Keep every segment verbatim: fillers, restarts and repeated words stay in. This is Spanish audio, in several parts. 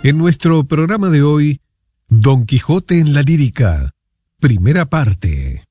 En nuestro programa de hoy, Don Quijote en la lírica, primera parte.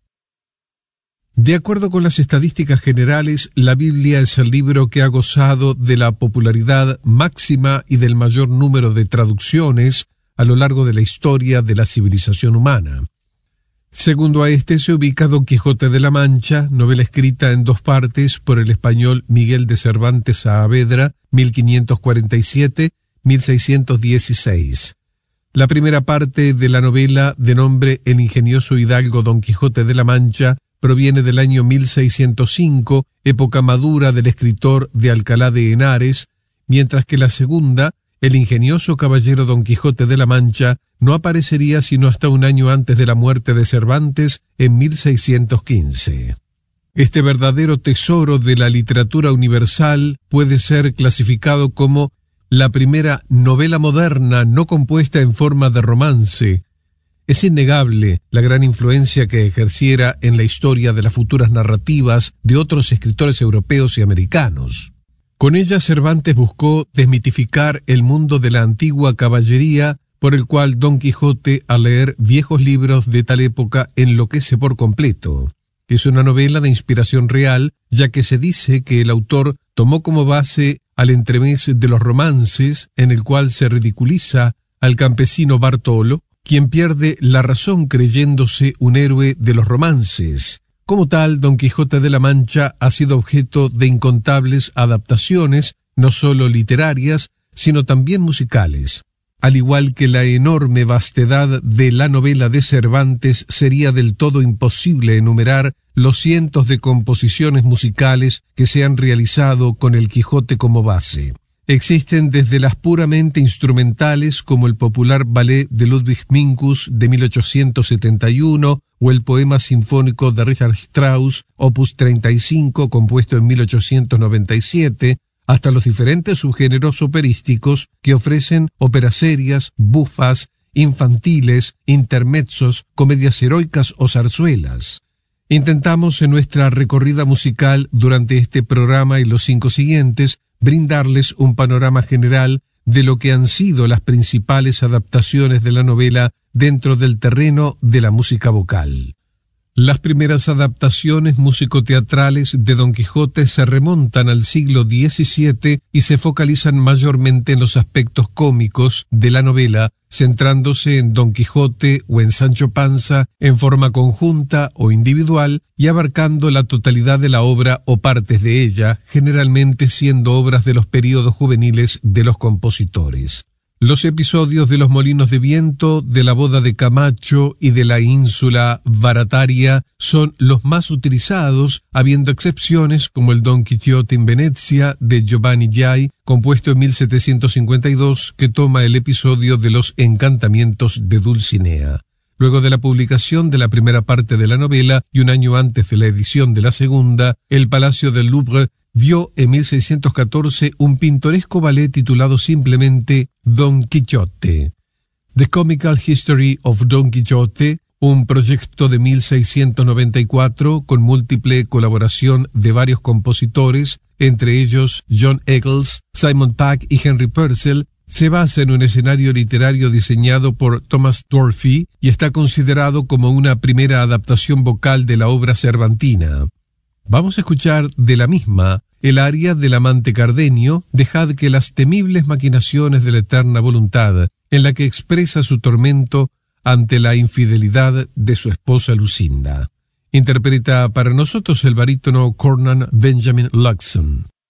De acuerdo con las estadísticas generales, la Biblia es el libro que ha gozado de la popularidad máxima y del mayor número de traducciones a lo largo de la historia de la civilización humana. Segundo a este se ubica Don Quijote de la Mancha, novela escrita en dos partes por el español Miguel de Cervantes Saavedra, mil quinientos cuarenta y siete a mil seiscientos dieciséis. La primera parte de la novela, de nombre El ingenioso hidalgo Don Quijote de la Mancha, proviene del año mil seiscientos cinco, época madura del escritor de Alcalá de Henares, mientras que la segunda, El ingenioso caballero Don Quijote de la Mancha, no aparecería sino hasta un año antes de la muerte de Cervantes, en mil seiscientos quince. Este verdadero tesoro de la literatura universal puede ser clasificado como la primera novela moderna no compuesta en forma de romance. Es innegable la gran influencia que ejerciera en la historia de las futuras narrativas de otros escritores europeos y americanos. Con ella Cervantes buscó desmitificar el mundo de la antigua caballería, por el cual Don Quijote, al leer viejos libros de tal época, enloquece por completo. Es una novela de inspiración real, ya que se dice que el autor tomó como base al entremés de los romances, en el cual se ridiculiza al campesino Bartolo, quien pierde la razón creyéndose un héroe de los romances. Como tal, Don Quijote de la Mancha ha sido objeto de incontables adaptaciones, no solo literarias, sino también musicales. Al igual que la enorme vastedad de la novela de Cervantes, sería del todo imposible enumerar los cientos de composiciones musicales que se han realizado con el Quijote como base. Existen desde las puramente instrumentales, como el popular ballet de Ludwig Minkus de mil ochocientos setenta y uno, o el poema sinfónico de Richard Strauss, opus treinta y cinco, compuesto en mil ochocientos noventa y siete, hasta los diferentes subgéneros operísticos que ofrecen óperas serias, bufas, infantiles, intermezzos, comedias heroicas o zarzuelas. Intentamos en nuestra recorrida musical durante este programa y los cinco siguientes brindarles un panorama general de lo que han sido las principales adaptaciones de la novela dentro del terreno de la música vocal. Las primeras adaptaciones musicoteatrales de Don Quijote se remontan al siglo diecisiete y se focalizan mayormente en los aspectos cómicos de la novela, centrándose en Don Quijote o en Sancho Panza en forma conjunta o individual y abarcando la totalidad de la obra o partes de ella, generalmente siendo obras de los períodos juveniles de los compositores. Los episodios de los molinos de viento, de la boda de Camacho y de la ínsula Barataria son los más utilizados, habiendo excepciones como el Don Quijote in Venezia de Giovanni Giai, compuesto en mil setecientos cincuenta y dos, que toma el episodio de los encantamientos de Dulcinea. Luego de la publicación de la primera parte de la novela y un año antes de la edición de la segunda, el Palacio del Louvre vio en mil seiscientos catorce un pintoresco ballet titulado simplemente Don Quijote. The Comical History of Don Quixote, un proyecto de mil seiscientos noventa y cuatro con múltiple colaboración de varios compositores, entre ellos John Eccles, Simon Pegg y Henry Purcell, se basa en un escenario literario diseñado por Thomas Dorphy y está considerado como una primera adaptación vocal de la obra cervantina. Vamos a escuchar de la misma el aria del amante Cardenio, dejad que las temibles maquinaciones de la eterna voluntad, en la que expresa su tormento ante la infidelidad de su esposa Lucinda. Interpreta para nosotros el barítono Cornan Benjamin Luxon.